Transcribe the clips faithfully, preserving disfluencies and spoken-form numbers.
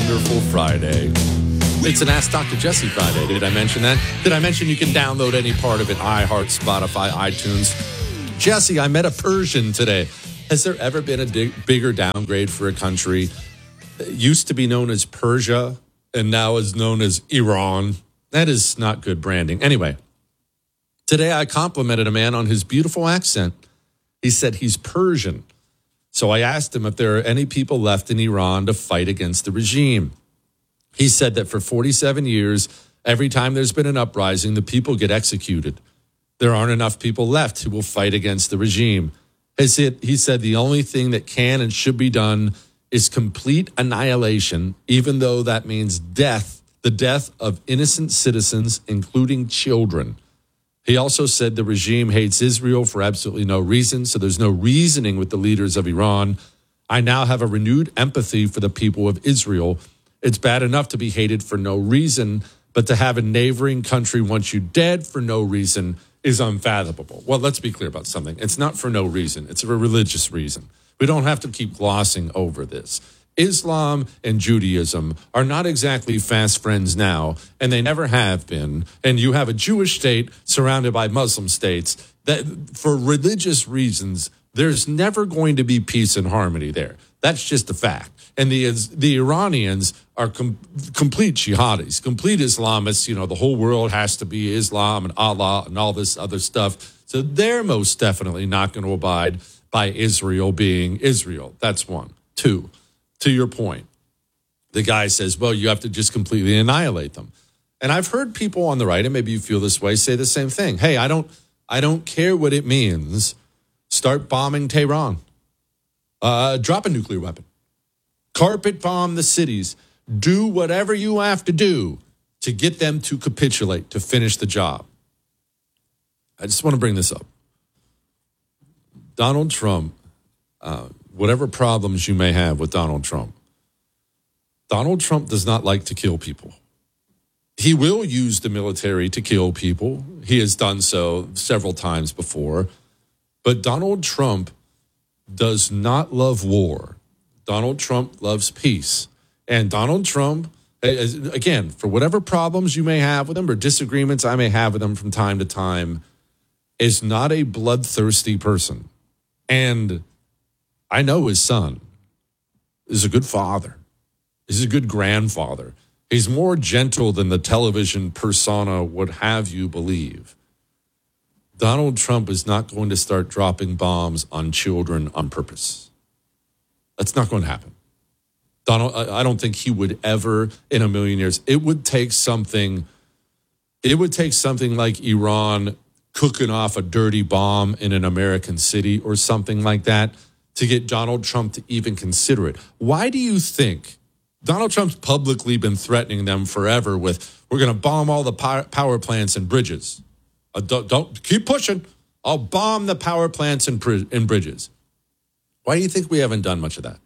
wonderful Friday. It's an Ask Doctor Jesse Friday. Did I mention that? Did I mention you can download any part of it? iHeart, Spotify, iTunes. Jesse, I met a Persian today. Has there ever been a dig- bigger downgrade for a country? It used to be known as Persia and now is known as Iran. That is not good branding. Anyway, today I complimented a man on his beautiful accent. He said he's Persian. So I asked him if there are any people left in Iran to fight against the regime. He said that for forty-seven years, every time there's been an uprising, the people get executed. There aren't enough people left who will fight against the regime. He said, he said the only thing that can and should be done is complete annihilation, even though that means death, the death of innocent citizens, including children. He also said the regime hates Israel for absolutely no reason, so there's no reasoning with the leaders of Iran. I now have a renewed empathy for the people of Israel. It's bad enough to be hated for no reason, but to have a neighboring country want you dead for no reason is unfathomable. Well, let's be clear about something. It's not for no reason. It's for a religious reason. We don't have to keep glossing over this. Islam and Judaism are not exactly fast friends now, and they never have been. And you have a Jewish state surrounded by Muslim states that, for religious reasons, there's never going to be peace and harmony there. That's just a fact. And the the Iranians are com- complete jihadis, complete Islamists. You know, the whole world has to be Islam and Allah and all this other stuff. So they're most definitely not going to abide by Israel being Israel. That's one. Two. To your point, the guy says, well, you have to just completely annihilate them. And I've heard people on the right, and maybe you feel this way, say the same thing. Hey, I don't I don't care what it means. Start bombing Tehran. Uh, drop a nuclear weapon. Carpet bomb the cities. Do whatever you have to do to get them to capitulate, to finish the job. I just want to bring this up. Donald Trump, uh, whatever problems you may have with Donald Trump, Donald Trump does not like to kill people. He will use the military to kill people. He has done so several times before. But Donald Trump does not love war. Donald Trump loves peace. And Donald Trump, again, for whatever problems you may have with him or disagreements I may have with him from time to time, is not a bloodthirsty person. And I know his son is a good father. He's a good grandfather. He's more gentle than the television persona would have you believe. Donald Trump is not going to start dropping bombs on children on purpose. That's not going to happen. Donald, I don't think he would ever in a million years. It would take something, it would take something like Iran cooking off a dirty bomb in an American city or something like that to get Donald Trump to even consider it. Why do you think Donald Trump's publicly been threatening them forever with, we're going to bomb all the power plants and bridges. Uh, don't, don't keep pushing. I'll bomb the power plants and, and bridges. Why do you think we haven't done much of that?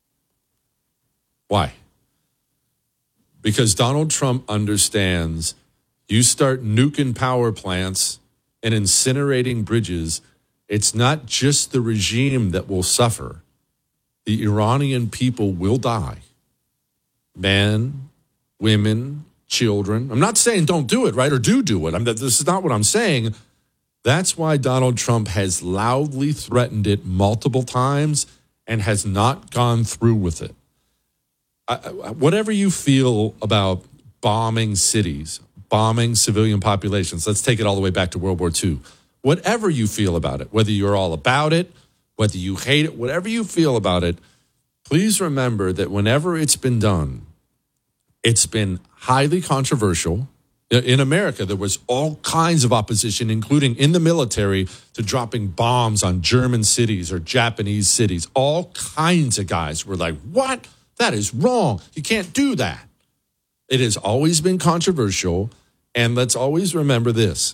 Why? Because Donald Trump understands you start nuking power plants and incinerating bridges, it's not just the regime that will suffer. The Iranian people will die. Men, women, children. I'm not saying don't do it, right? Or do do it. I'm, this is not what I'm saying. That's why Donald Trump has loudly threatened it multiple times and has not gone through with it. I, I, whatever you feel about bombing cities, bombing civilian populations, let's take it all the way back to World War Two. Whatever you feel about it, whether you're all about it, whether you hate it, whatever you feel about it, please remember that whenever it's been done, it's been highly controversial. In America, there was all kinds of opposition, including in the military, to dropping bombs on German cities or Japanese cities. All kinds of guys were like, what? That is wrong. You can't do that. It has always been controversial. And let's always remember this.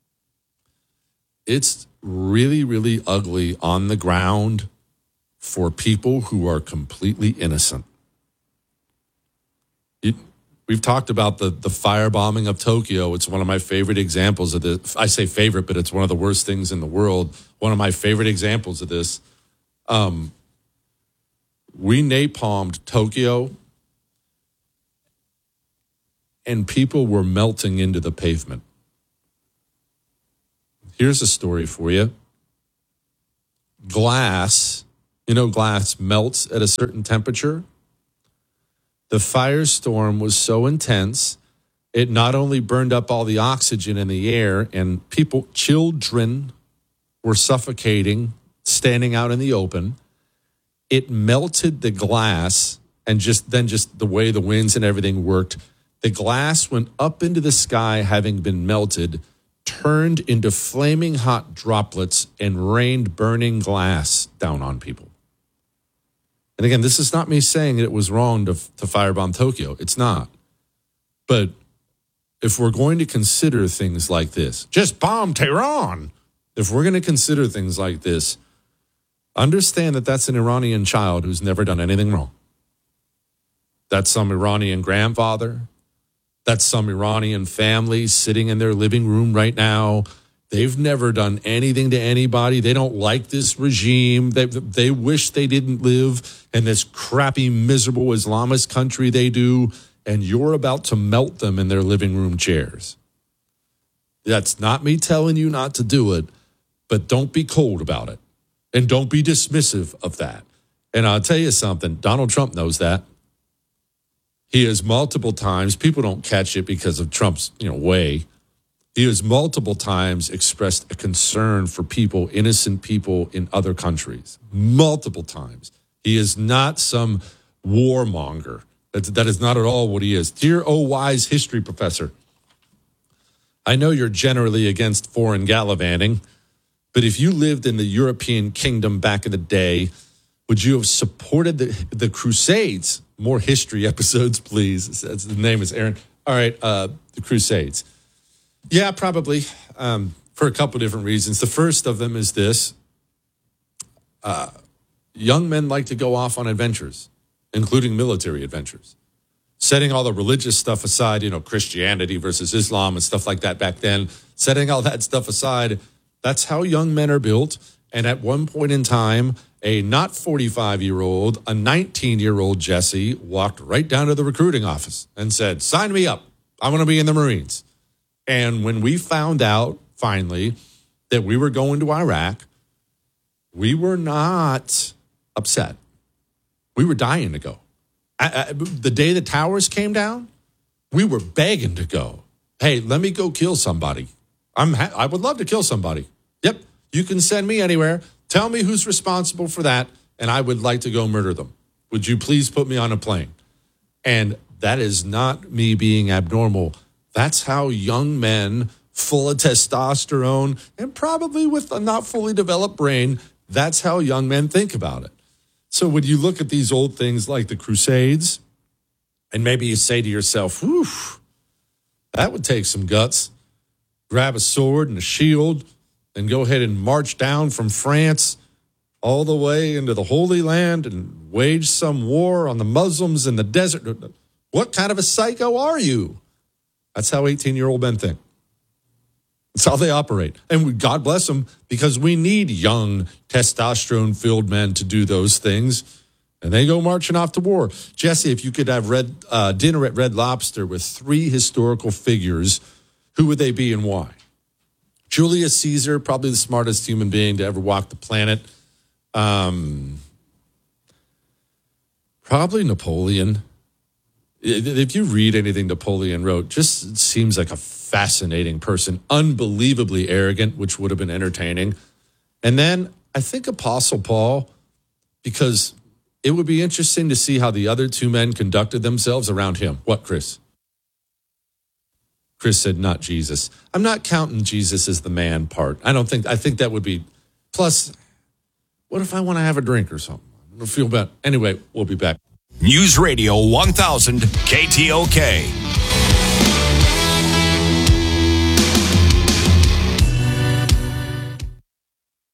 It's really, really ugly on the ground for people who are completely innocent. It, we've talked about the, the firebombing of Tokyo. It's one of my favorite examples of this. I say favorite, but it's one of the worst things in the world. One of my favorite examples of this. Um, we napalmed Tokyo and people were melting into the pavement. Here's a story for you. Glass, you know, glass melts at a certain temperature. The firestorm was so intense, it not only burned up all the oxygen in the air, and people, children were suffocating, standing out in the open. It melted the glass, and just then just the way the winds and everything worked, the glass went up into the sky, having been melted, turned into flaming hot droplets, and rained burning glass down on people. And again, this is not me saying that it was wrong to, to firebomb Tokyo. It's not. But if we're going to consider things like this, just bomb Tehran. If we're going to consider things like this, understand that that's an Iranian child who's never done anything wrong. That's some Iranian grandfather. That's some Iranian family sitting in their living room right now. They've never done anything to anybody. They don't like this regime. They, they wish they didn't live in this crappy, miserable Islamist country they do, and you're about to melt them in their living room chairs. That's not me telling you not to do it, but don't be cold about it, and don't be dismissive of that. And I'll tell you something, Donald Trump knows that. He has multiple times, people don't catch it because of Trump's, you know, way. He has multiple times expressed a concern for people, innocent people in other countries. Multiple times. He is not some warmonger. That, that is not at all what he is. Dear O wise history professor, I know you're generally against foreign gallivanting, but if you lived in the European kingdom back in the day, would you have supported the, the Crusades? More history episodes, please. That's, the name is Aaron. All right, uh, the Crusades. Yeah, probably, um, for a couple different reasons. The first of them is this. Uh, young men like to go off on adventures, including military adventures. Setting all the religious stuff aside, you know, Christianity versus Islam and stuff like that back then, setting all that stuff aside, that's how young men are built. And at one point in time, a not forty-five-year-old, a nineteen-year-old Jesse walked right down to the recruiting office and said, sign me up. I want to be in the Marines. And when we found out, finally, that we were going to Iraq, we were not upset. We were dying to go. I, I, the day the towers came down, we were begging to go. Hey, let me go kill somebody. I'm ha- I would love to kill somebody. Yep, you can send me anywhere. Tell me who's responsible for that, and I would like to go murder them. Would you please put me on a plane? And that is not me being abnormal. That's how young men, full of testosterone, and probably with a not fully developed brain, that's how young men think about it. So when you look at these old things like the Crusades, and maybe you say to yourself, whew, that would take some guts. Grab a sword and a shield and go ahead and march down from France all the way into the Holy Land and wage some war on the Muslims in the desert. What kind of a psycho are you? That's how eighteen-year-old men think. That's how they operate. And God bless them, because we need young, testosterone-filled men to do those things. And they go marching off to war. Jesse, if you could have red, uh, dinner at Red Lobster with three historical figures, who would they be and why? Julius Caesar, probably the smartest human being to ever walk the planet. Um, probably Napoleon. If you read anything Napoleon wrote, just seems like a fascinating person, unbelievably arrogant, which would have been entertaining. And then I think Apostle Paul, because it would be interesting to see how the other two men conducted themselves around him. What, Chris? Chris said, not Jesus. I'm not counting Jesus as the man part. I don't think, I think that would be, plus, what if I want to have a drink or something? I don't feel bad. Anyway, we'll be back. News Radio one thousand K T O K.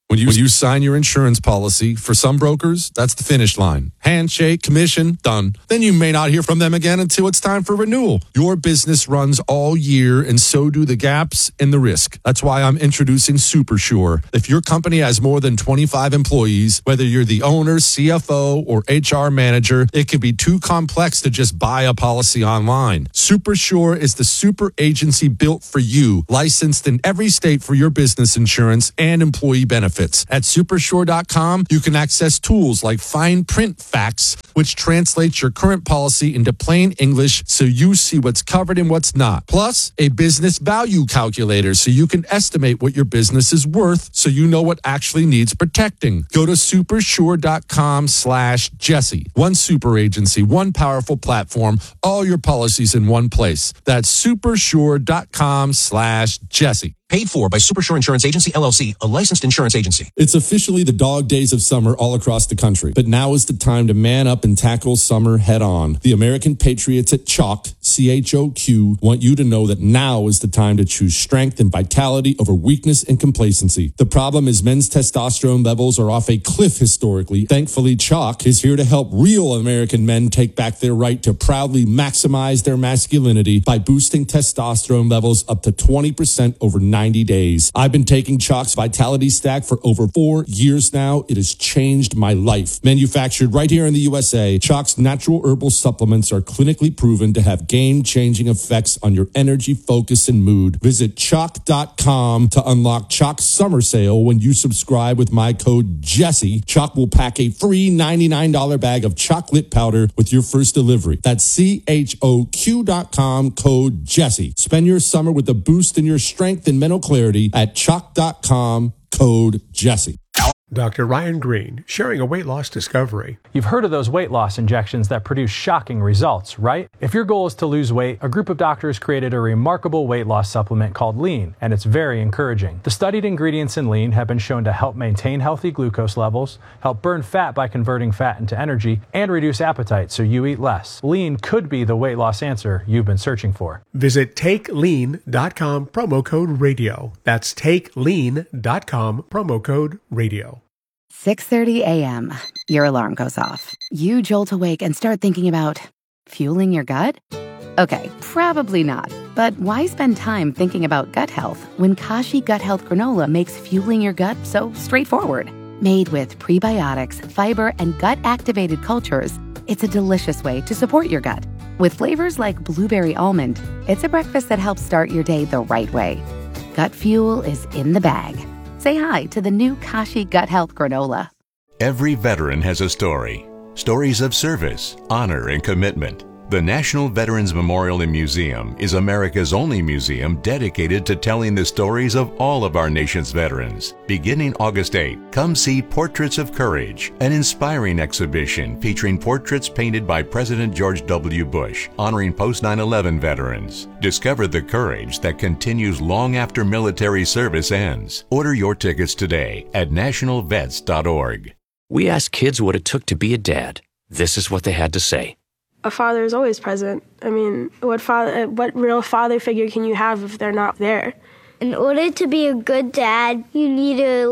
When you, when you sign your insurance policy, for some brokers, that's the finish line. Handshake, commission, done. Then you may not hear from them again until it's time for renewal. Your business runs all year, and so do the gaps and the risk. That's why I'm introducing SuperSure. If your company has more than twenty-five employees, whether you're the owner, C F O, or H R manager, it can be too complex to just buy a policy online. SuperSure is the super agency built for you, licensed in every state for your business insurance and employee benefits. At supersure dot com, you can access tools like fine print facts, which translates your current policy into plain English so you see what's covered and what's not. Plus, a business value calculator so you can estimate what your business is worth so you know what actually needs protecting. Go to supersure dot com slash Jesse. One super agency, one powerful platform, all your policies in one place. That's supersure dot com slash Jesse. Paid for by SuperSure Insurance Agency, L L C, a licensed insurance agency. It's officially the dog days of summer all across the country. But now is the time to man up and tackle summer head on. The American Patriots at Chalk, C H O Q, want you to know that now is the time to choose strength and vitality over weakness and complacency. The problem is men's testosterone levels are off a cliff historically. Thankfully, Chalk is here to help real American men take back their right to proudly maximize their masculinity by boosting testosterone levels up to twenty percent over ninety days. I've been taking Chalk's Vitality Stack for over four years now. It has changed my life. Manufactured right here in the U S A, Chalk's natural herbal supplements are clinically proven to have game-changing effects on your energy, focus, and mood. Visit chalk dot com to unlock Chalk's summer sale. When you subscribe with my code Jesse, Chalk will pack a free ninety-nine dollars bag of chocolate powder with your first delivery. That's C H O Q dot com, code Jesse. Spend your summer with a boost in your strength and mental clarity at chalk dot com, code Jesse. Doctor Ryan Green, sharing a weight loss discovery. You've heard of those weight loss injections that produce shocking results, right? If your goal is to lose weight, a group of doctors created a remarkable weight loss supplement called Lean, and it's very encouraging. The studied ingredients in Lean have been shown to help maintain healthy glucose levels, help burn fat by converting fat into energy, and reduce appetite so you eat less. Lean could be the weight loss answer you've been searching for. Visit take lean dot com, promo code radio. That's take lean dot com, promo code radio. six thirty a.m. Your alarm goes off. You jolt awake and start thinking about fueling your gut? Okay, probably not. But why spend time thinking about gut health when Kashi Gut Health Granola makes fueling your gut so straightforward? Made with prebiotics, fiber, and gut-activated cultures, it's a delicious way to support your gut. With flavors like blueberry almond, it's a breakfast that helps start your day the right way. Gut fuel is in the bag. Say hi to the new Kashi Gut Health Granola. Every veteran has a story. Stories of service, honor, and commitment. The National Veterans Memorial and Museum is America's only museum dedicated to telling the stories of all of our nation's veterans. Beginning August eighth, come see Portraits of Courage, an inspiring exhibition featuring portraits painted by President George W. Bush, honoring post nine eleven veterans. Discover the courage that continues long after military service ends. Order your tickets today at national vets dot org. We asked kids what it took to be a dad. This is what they had to say. A father is always present. I mean, what father, what real father figure can you have if they're not there? In order to be a good dad, you need to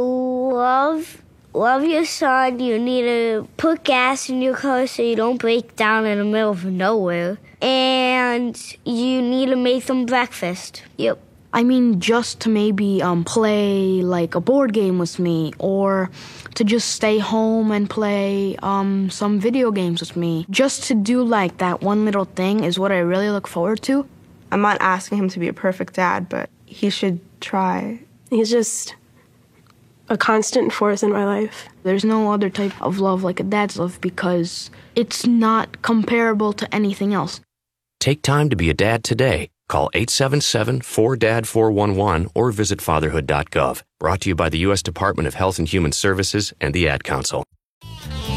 love, love your son. You need to put gas in your car so you don't break down in the middle of nowhere. And you need to make them breakfast. Yep. I mean, just to maybe um, play like a board game with me, or to just stay home and play um, some video games with me. Just to do like that one little thing is what I really look forward to. I'm not asking him to be a perfect dad, but he should try. He's just a constant force in my life. There's no other type of love like a dad's love because it's not comparable to anything else. Take time to be a dad today. Call eight seven seven, four D A D, four one one or visit fatherhood dot gov. Brought to you by the U S Department of Health and Human Services and the Ad Council.